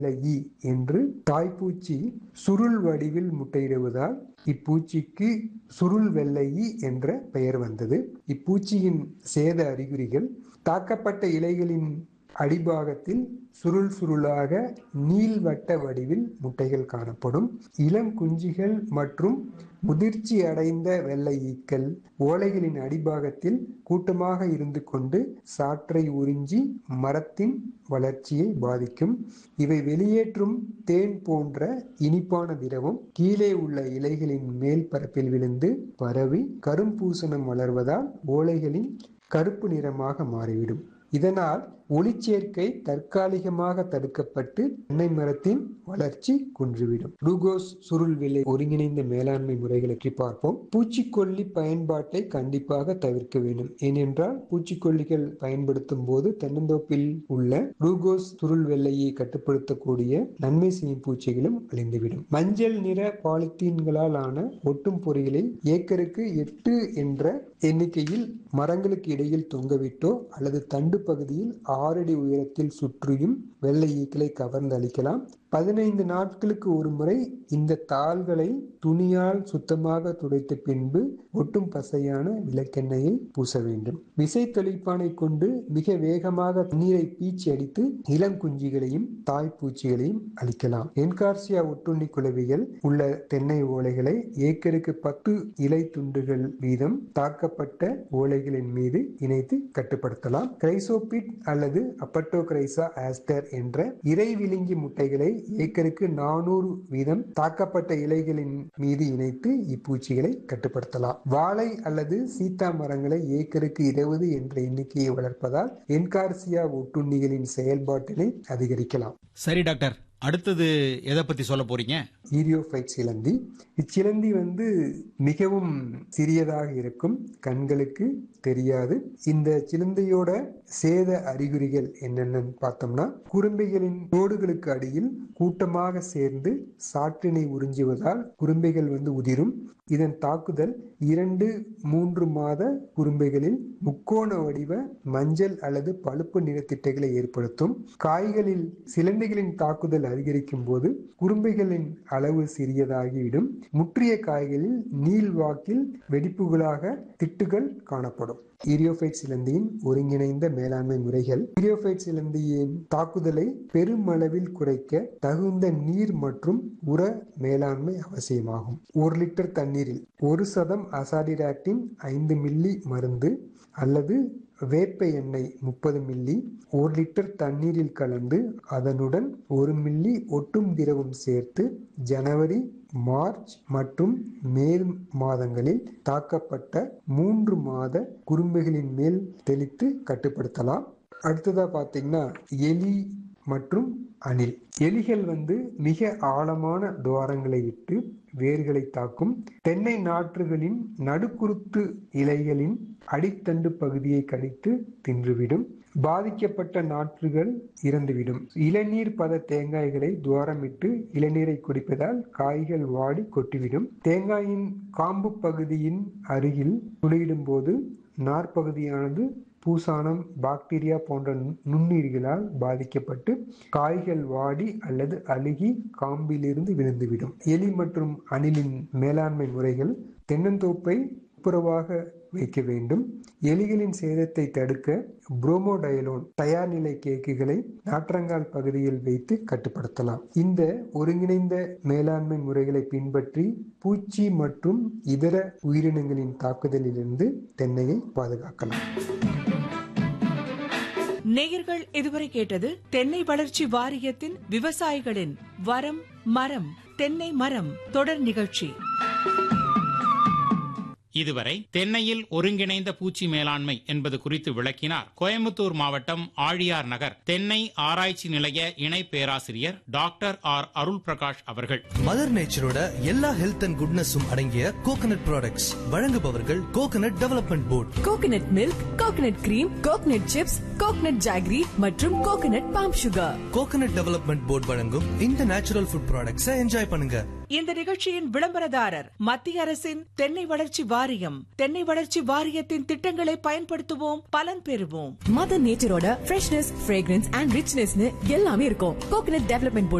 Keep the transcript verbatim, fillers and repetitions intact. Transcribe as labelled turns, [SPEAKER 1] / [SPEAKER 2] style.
[SPEAKER 1] ஈ என்று தாய்ப்பூச்சி சுருள் வடிவில் முட்டையிடுவதால் இப்பூச்சிக்கு சுருள் வெள்ளை ஈ என்ற பெயர் வந்தது. இப்பூச்சியின் சேத அறிகுறிகள் தாக்கப்பட்ட இலைகளின் அடிபாகத்தில் சுருள் சுருளாக நீள்வட்ட வடிவில் முட்டைகள் காணப்படும். இளம் குஞ்சுகள் மற்றும் முதிர்ச்சி அடைந்த வெள்ளை ஈக்கள் ஓலைகளின் அடிபாகத்தில் கூட்டமாக இருந்து கொண்டு சாற்றை உறிஞ்சி மரத்தின் வளர்ச்சியை பாதிக்கும். இவை வெளியேற்றும் தேன் போன்ற இனிப்பான திரவம் கீழே உள்ள இலைகளின் மேல் பரப்பில் விழுந்து பரவி கரும்பூசணம் வளர்வதால் ஓலைகளின் கருப்பு நிறமாக மாறிவிடும். இதனால் ஒளிச்சேர்க்கை தற்காலிகமாக தடுக்கப்பட்டு தென்னை மரத்தின் வளர்ச்சி குன்றுவிடும். ரூகோஸ் சுருள் வெள்ளை ஒருங்கிணைந்த மேலாண்மை முறைகளை பற்றி பார்ப்போம். பூச்சிக்கொல்லி பயன்பாட்டை கண்டிப்பாக தவிர்க்க வேண்டும். ஏனென்றால் பூச்சிக்கொல்லிகள் பயன்படுத்தும் போது தென்னந்தோப்பில் உள்ள ரூகோஸ் சுருள் வெள்ளையை கட்டுப்படுத்தக்கூடிய நன்மை செய்யும் பூச்சிகளும் அழிந்துவிடும். மஞ்சள் நிற பாலித்தீன்களால் ஆன ஒட்டும் பொறிகளை ஏக்கருக்கு எட்டு என்ற எண்ணிக்கையில் மரங்களுக்கு இடையில் தொங்கவிட்டோ அல்லது தண்டு பகுதியில் ஆறடி உயரத்தில் சுற்றியும் வெள்ளை ஈக்களை கவர்ந்து அளிக்கலாம். பதினைந்து நாட்களுக்கு ஒரு முறை இந்த தாள்களை துணியால் சுத்தமாக துடைத்த பின்பு ஒட்டும் பசையான விளக்கெண்ணெயை பூச வேண்டும். விசை தெளிப்பானை கொண்டு மிக வேகமாக நீரை பீச்சி அடித்து இளம் குஞ்சுகளையும் தாய்ப்பூச்சிகளையும் அளிக்கலாம். என்கார்சியா ஒட்டுண்ணி குளவிகள் உள்ள தென்னை ஓலைகளை ஏக்கருக்கு பத்து இலை துண்டுகள் வீதம் தாக்கப்பட்ட ஓலைகளின் மீது இணைத்து கட்டுப்படுத்தலாம். கிரைசோபிட் அல்லது அப்பட்டோகிரைசா ஆஸ்டர் என்ற இறை விழுங்கி முட்டைகளை ஏக்கருக்கு நானூறு வீதம் தாக்கப்பட்ட இலைகளின் மீது இணைத்து இப்பூச்சிகளை கட்டுப்படுத்தலாம். வாழை அல்லது சீத்தா மரங்களை ஏக்கருக்கு இருபது என்ற எண்ணிக்கையை வளர்ப்பதால் என்கார்சியா ஒட்டுண்ணிகளின் செயல்பாட்டினை அதிகரிக்கலாம்.
[SPEAKER 2] சரி டாக்டர், அடுத்தது எதை பத்தி சொல்ல போறீங்க?
[SPEAKER 1] ஈரியோஃபைட் சிலந்தி. இச்சிலந்தி வந்து மிகவும் சிறியதாக இருக்கும், கண்களுக்கு தெரியாது. இந்த சிலந்தியோட சேத அறிகுறிகள் என்னென்னு பார்த்தோம்னா, குரும்பைகளின் தோடுகளுக்கு அடியில் கூட்டமாக சேர்ந்து சாற்றினை உறிஞ்சுவதால் குரும்பைகள் வந்து உதிரும். இதன் தாக்குதல் இரண்டு மூன்று மாத குரும்பைகளில் முக்கோண வடிவ மஞ்சள் அல்லது பழுப்பு நிறத்திட்டைகளை ஏற்படுத்தும். காய்களில் சிலந்திகளின் தாக்குதல் அதிகரிக்கும் போது குரும்பைகளின் அளவு சிறியதாகிவிடும். முற்றிய காய்களில் நீள்வாக்கில் வெடிப்புகளாக திட்டுகள் காணப்படும். ஈரியோஃபைட் சிலந்தியின் ஒருங்கிணைந்த மேலாண்மை முறைகள். ஈரியோஃபைட் சிலந்தியின் தாக்குதலை பெருமளவில் குறைக்க தகுந்த நீர் மற்றும் உர மேலாண்மை அவசியமாகும். ஒரு லிட்டர் தண்ணீரில் ஒரு சதம் அசாடிராக்டின் ஐந்து மில்லி மருந்து அல்லது வேப்ப எண்ணெய் முப்பது மில்லி ஒரு லிட்டர் தண்ணீரில் கலந்து அதனுடன் ஒரு மில்லி ஒட்டும் திரவம் சேர்த்து ஜனவரி மார்ச் மற்றும் மே மாதங்களில் தாக்கப்பட்ட மூன்று மாத குரும்பைகளின் மேல் தெளித்து கட்டுப்படுத்தலாம். அடுத்ததா பாத்தீங்கன்னா எலி மற்றும் அணில். எலிகள் வந்து மிக ஆழமான துவாரங்களை விட்டு வேர்களை தாக்கும். தென்னை நாற்றுகளின் நடுக்குருத்து இலைகளின் அடித்தண்டு பகுதியை கடித்து தின்றுவிடும். பாதிக்கப்பட்ட நாற்றுகள் இறந்துவிடும். இளநீர் பத தேங்காய்களை துவாரமிட்டு இளநீரை குடிப்பதால் காய்கள் வாடி கொட்டிவிடும். தேங்காயின் காம்பு பகுதியின் அருகில் துளையிடும் போது நார்பகுதியானது பூசானம், பாக்டீரியா போன்ற நுண்ணுயிர்களால் பாதிக்கப்பட்டு காய்கள் வாடி அல்லது அழுகி காம்பிலிருந்து விழுந்துவிடும். எலி மற்றும் அணிலின் மேலாண்மை முறைகள். தென்னந்தோப்பை துப்புரவாக வைக்க வேண்டும். எலிகளின் சேதத்தை தடுக்க புரோமோடயலோன் தயார் நிலை கேக்குகளை நாற்றங்கால் பகுதியில் வைத்து கட்டுப்படுத்தலாம். இந்த ஒருங்கிணைந்த மேலாண்மை முறைகளை பின்பற்றி பூச்சி மற்றும் இதர உயிரினங்களின் தாக்குதலிலிருந்து தென்னையை பாதுகாக்கலாம்.
[SPEAKER 3] நேயர்கள் இதுவரை கேட்டது தென்னை வளர்ச்சி வாரியத்தின் விவசாயிகளின் வரம் மரம் தென்னை மரம் தொடர் நிகழ்ச்சி.
[SPEAKER 2] இதுவரை தென்னையில் ஒருங்கிணைந்த பூச்சி மேலாண்மை என்பது குறித்து விளக்கினார் கோயம்புத்தூர் மாவட்டம் ஆழியார் நகர் தென்னை ஆராய்ச்சி நிலைய இணை பேராசிரியர் டாக்டர் ஆர் அருள் பிரகாஷ் அவர்கள்.
[SPEAKER 4] மதர் நேச்சரோட எல்லா ஹெல்த் அண்ட் குட்னஸும் அடங்கிய கோகனட் ப்ராடக்ட்ஸ் வழங்குபவர்கள் coconut development board.
[SPEAKER 5] Coconut milk, coconut cream, coconut chips, coconut jaggery மற்றும் coconut bomb sugar.
[SPEAKER 4] Coconut development board வழங்கும் இந்த நேச்சுரல் ஃபுட் ப்ராடக்ட்ஸை என்ஜாய் பண்ணுங்க.
[SPEAKER 3] இந்த நிகழ்ச்சியின் விளம்பரதாரர் மத்திய அரசின் தென்னை வளர்ச்சி வாரியம். தென்னை வளர்ச்சி வாரியத்தின் திட்டங்களை பயன்படுத்துவோம், பலன் பெறுவோம்.
[SPEAKER 5] மதர் நேச்சரோட ஃப்ரெஷ்னஸ், ஃப்ரேக்ரன்ஸ் அண்ட் ரிச்னஸ்னு எல்லாமே இருக்கும். Coconut development board